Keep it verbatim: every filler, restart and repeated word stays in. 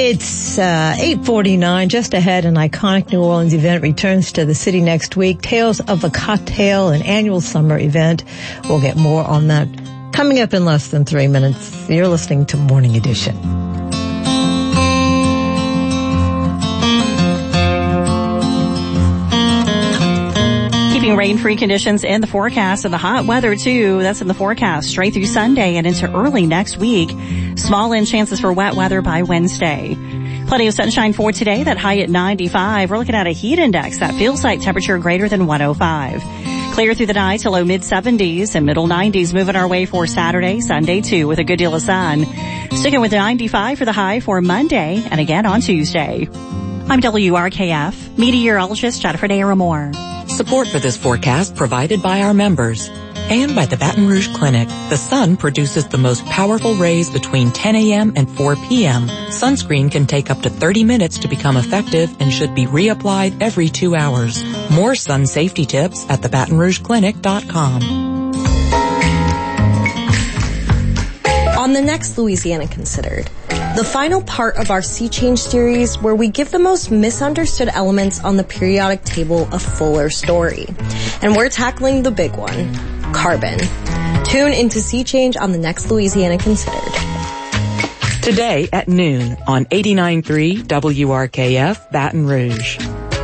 It's uh, eight forty-nine, just ahead. An iconic New Orleans event returns to the city next week. Tales of a Cocktail, an annual summer event. We'll get more on that coming up in less than three minutes. You're listening to Morning Edition. Rain-free conditions in the forecast and the hot weather too. That's in the forecast straight through Sunday and into early next week. Small in chances for wet weather by Wednesday. Plenty of sunshine for today. That high at ninety-five. We're looking at a heat index that feels like temperature greater than one oh five. Clear through the night to low mid seventies and middle nineties moving our way for Saturday, Sunday too with a good deal of sun. Sticking with ninety-five for the high for Monday and again on Tuesday. I'm W R K F meteorologist Jennifer Naramore. Support for this forecast provided by our members and by the Baton Rouge Clinic. The sun produces the most powerful rays between ten a.m. and four p.m. Sunscreen can take up to thirty minutes to become effective and should be reapplied every two hours. More sun safety tips at the baton rouge clinic dot com. On the next Louisiana Considered, the final part of our Sea Change series where we give the most misunderstood elements on the periodic table a fuller story. And we're tackling the big one, carbon. Tune into Sea Change on the next Louisiana Considered. Today at noon on eighty-nine point three W R K F Baton Rouge.